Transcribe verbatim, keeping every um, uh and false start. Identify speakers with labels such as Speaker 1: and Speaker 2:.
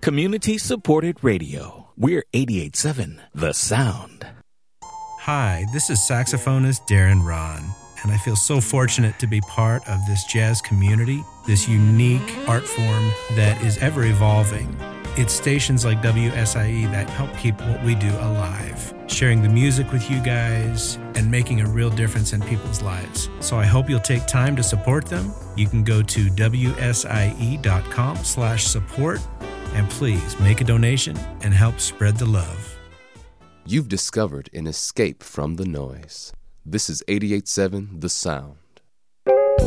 Speaker 1: Community-supported radio. We're eighty-eight point seven The Sound.
Speaker 2: Hi, this is saxophonist Darren Ron, and I feel so fortunate to be part of this jazz community, this unique art form that is ever evolving. It's stations like W S I E that help keep what we do alive, sharing the music with you guys and making a real difference in people's lives. So I hope you'll take time to support them. You can go to W S I E dot com slash support and please make a donation and help spread the love.
Speaker 3: You've discovered an escape from the noise. This is eighty-eight point seven The Sound.